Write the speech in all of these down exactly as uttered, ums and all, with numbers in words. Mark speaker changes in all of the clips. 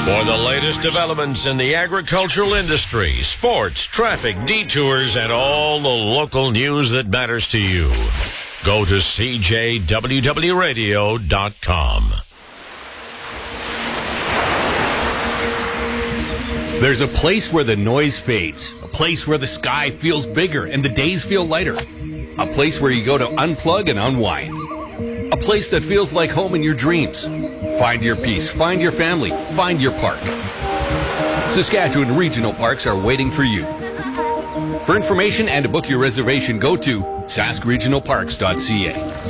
Speaker 1: For the latest developments in the agricultural industry, sports, traffic, detours, and all the local news that matters to you, go to C J W W radio dot com.
Speaker 2: There's a place where the noise fades, a place where the sky feels bigger and the days feel lighter, a place where you go to unplug and unwind, a place that feels like home in your dreams. Find your peace, find your family, find your park. Saskatchewan Regional Parks are waiting for you. For information and to book your reservation, go to sask regional parks dot c a.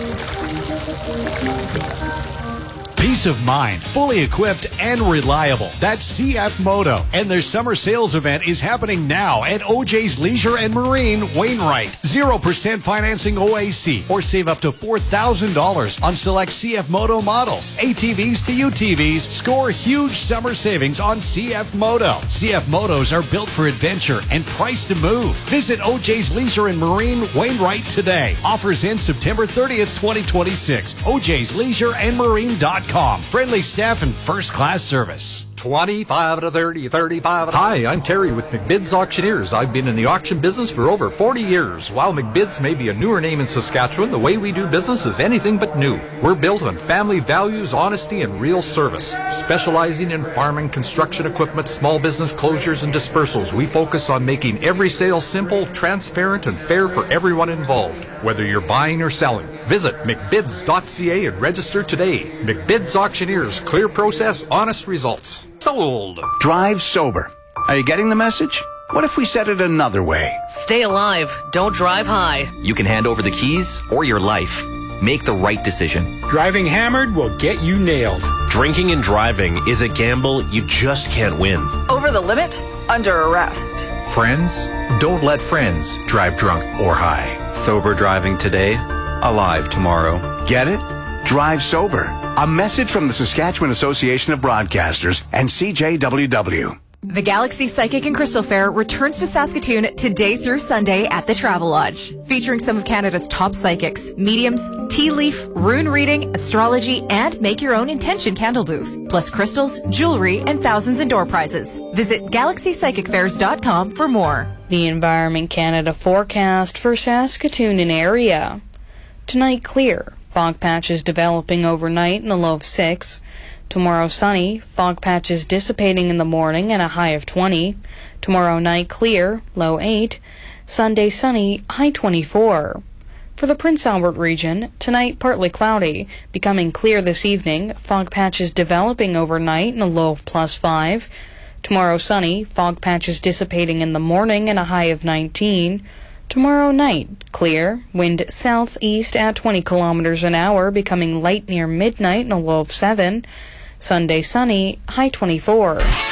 Speaker 3: Peace of mind, fully equipped and reliable. That's C F Moto. And their summer sales event is happening now at O J's Leisure and Marine, Wainwright. zero percent financing O A C or save up to four thousand dollars on select C F Moto models. A T Vs to U T Vs, score huge summer savings on C F Moto. C F Motos are built for adventure and priced to move. Visit O J's Leisure and Marine, Wainwright today. Offers end September thirtieth, twenty twenty-six. O J's Leisure and Marine dot com. Friendly staff and first-class service.
Speaker 4: twenty-five to thirty, thirty-five to... Hi, I'm Terry with McBid's Auctioneers. I've been in the auction business for over forty years. While McBid's may be a newer name in Saskatchewan, the way we do business is anything but new. We're built on family values, honesty, and real service. Specializing in farming, construction equipment, small business closures, and dispersals, we focus on making every sale simple, transparent, and fair for everyone involved, whether you're buying or selling. Visit McBids dot c a and register today. McBid's Auctioneers, clear process, honest results. Sold.
Speaker 5: Drive sober. Are you getting the message? What if we said it another way?
Speaker 6: Stay alive. Don't drive high.
Speaker 7: You can hand over the keys or your life. Make the right decision.
Speaker 8: Driving hammered will get you nailed.
Speaker 1: Drinking and driving is a gamble you just can't win.
Speaker 9: Over the limit? Under arrest.
Speaker 10: Friends? Don't let friends drive drunk or high.
Speaker 11: Sober driving today, alive tomorrow.
Speaker 5: Get it? Drive sober. A message from the Saskatchewan Association of Broadcasters and C J W W.
Speaker 12: The Galaxy Psychic and Crystal Fair returns to Saskatoon today through Sunday at the Travel Lodge, featuring some of Canada's top psychics, mediums, tea leaf, rune reading, astrology, and make your own intention candle booth, plus crystals, jewelry, and thousands in door prizes. Visit galaxy psychic fairs dot com for more.
Speaker 13: The Environment Canada forecast for Saskatoon and area. Tonight, clear. Fog patches developing overnight and a low of six. Tomorrow sunny, fog patches dissipating in the morning and a high of twenty. Tomorrow night clear, low eight. Sunday sunny, high twenty-four. For the Prince Albert region, tonight partly cloudy, becoming clear this evening, fog patches developing overnight and a low of plus five. Tomorrow sunny, fog patches dissipating in the morning and a high of nineteen. Tomorrow night, clear, wind southeast at twenty kilometers an hour, becoming light near midnight and a low of seven. Sunday sunny, high twenty-four.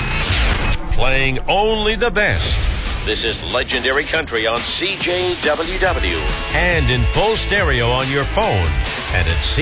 Speaker 1: Playing only the best. This is Legendary Country on C J W W and in full stereo on your phone and at C